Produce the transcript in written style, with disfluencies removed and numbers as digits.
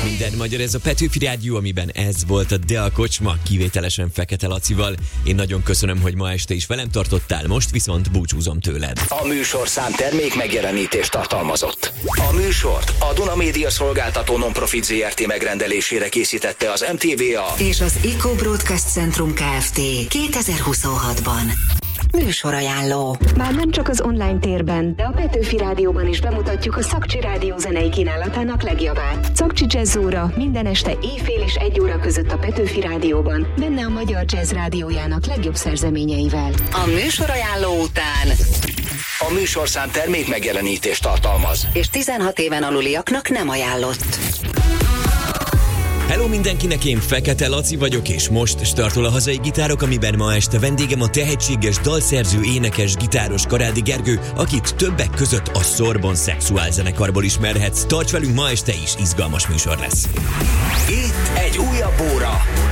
Minden magyar, ez a Petőfi Rádió, amiben ez volt a De a Kocsma, kivételesen Fekete Lacival. Én nagyon köszönöm, hogy ma este is velem tartottál, most viszont búcsúzom tőled. A műsorszám termék megjelenítést tartalmazott. A műsort a Duna Média Szolgáltató Nonprofit Zrt. Megrendelésére készítette az MTVA és az Eco Broadcast Centrum Kft. 2026-ban. Műsorajánló. Már nem csak az online térben, de a Petőfi Rádióban is bemutatjuk a Szakcsi Rádió zenei kínálatának legjobbát. Szakcsi Jazz óra minden este éjfél és 1 óra között a Petőfi Rádióban, benne a Magyar Jazz Rádiójának legjobb szerzeményeivel. A műsorajánló után a műsorszám termék megjelenítést tartalmaz, és 16 éven aluliaknak nem ajánlott. Hello mindenkinek, én Fekete Laci vagyok, és most startol a Hazai Gitárok, amiben ma este vendégem a tehetséges dalszerző, énekes, gitáros Karádi Gergő, akit többek között a Sorbonne szexuálzenekarból ismerhetsz. Tarts velünk, ma este is izgalmas műsor lesz. itt egy újabb óra